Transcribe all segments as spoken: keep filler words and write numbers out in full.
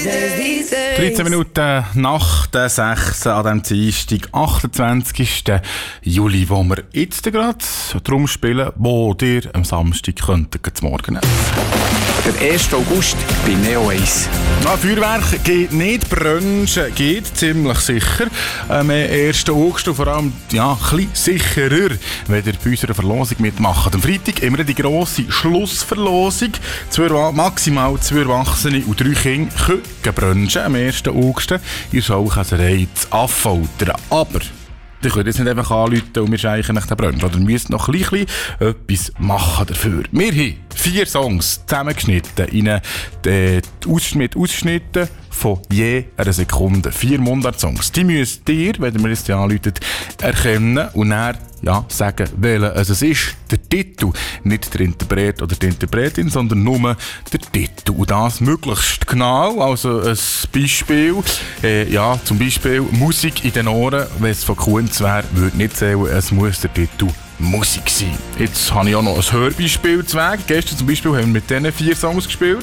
dreizehn Minuten nach der sechs an diesem Dienstag, achtundzwanzigsten Juli, wo wir jetzt gerade drum spielen, wo ihr am Samstag könntet zum Morgen essen. Der erste August bei Neo eins. Ja, Feuerwerk geht nicht, Brunchen geht ziemlich sicher. Am ersten August und vor allem ja, ein bisschen sicherer, wenn ihr bei unserer Verlosung mitmacht. Am Freitag immer die grosse Schlussverlosung. Zwei, maximal zwei Erwachsene und drei Kinder können brunchen am ersten August. Ihr Schaukäserei zu Affoltern. Aber ihr könnt jetzt nicht einfach anrufen und wir schenken nach den Brunch. Oder ihr müsst noch ein bisschen etwas machen dafür. Wir haben vier Songs zusammengeschnitten in äh, mit Ausschnitten von je einer Sekunde. Vier Mundart-Songs. Die müsst ihr, wenn ihr mir jetzt anruft, erkennen und dann ja, sagen, welcher es ist. Der Titel, nicht der Interpret oder die Interpretin, sondern nur der Titel. Und das möglichst genau. Also ein Beispiel, äh, ja, zum Beispiel Musik in den Ohren, wenn es von Kunst wäre, würde nicht zählen, es muss der Titel Musik sein. Jetzt habe ich auch noch ein Hörbeispiel zu Weg. Gestern zum Beispiel haben wir mit diesen vier Songs gespielt.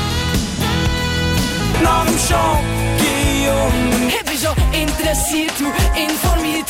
Nach dem Champion. Ich bin schon interessiert und informiert.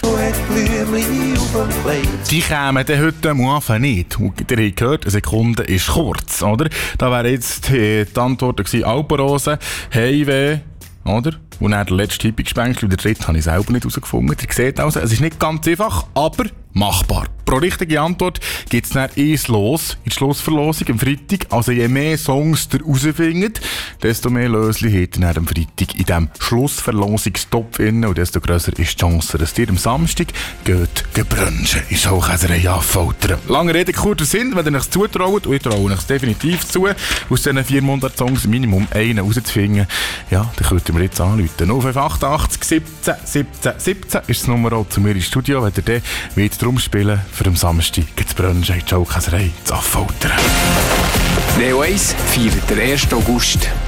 Die kämen dann heute am Anfang nicht. Und ihr habt gehört, eine Sekunde ist kurz, oder? Da wäre jetzt die Antwort gewesen, Alpenrose, Heimweh, oder? Und dann der letzte Hippie-Gespenkel und der dritte habe ich selber nicht herausgefunden. Ihr seht also, es ist nicht ganz einfach, aber machbar. Pro richtige Antwort gibt es dann eins los in der Schlussverlosung am Freitag. Also je mehr Songs ihr herausfindet, desto mehr Lösli habt ihr dann am Freitag in diesem Schlussverlosungstopf inne und desto grösser ist die Chance, dass ihr am Samstag geht gebrunchen in Schaukäserei Affoltern. Lange Rede, kurzer Sinn, wenn ihr euch zutraut, und ich traue euch definitiv zu, aus diesen vierhundert Songs Minimum einen rauszufinden, ja, dann könnt ihr mir jetzt anrufen. null fünf acht acht siebzehn siebzehn siebzehn ist die Nummer auch zu mir ins Studio, wenn ihr dann wieder drum spielen für am Samstag gibt es Brunchen in die Schaukäserei zu Affoltern. Neo eins feiert den ersten August.